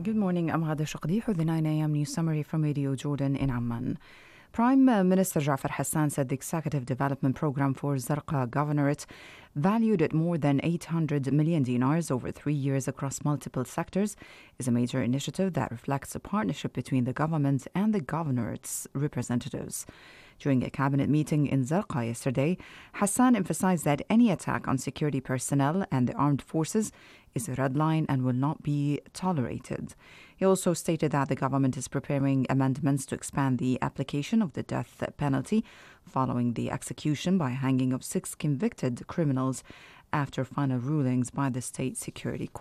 Good morning. I'm Ghada Shaqdi with the 9 a.m. news summary from Radio Jordan in Amman. Prime Minister Jafar Hassan said the Executive Development Program for Zarqa Governorate, valued at more than 800 million dinars over 3 years across multiple sectors, is a major initiative that reflects a partnership between the government and the governorate's representatives. During a cabinet meeting in Zarqa yesterday, Hassan emphasized that any attack on security personnel and the armed forces is a red line and will not be tolerated. He also stated that the government is preparing amendments to expand the application of the death penalty following the execution by hanging of 6 convicted criminals after final rulings by the State Security Court.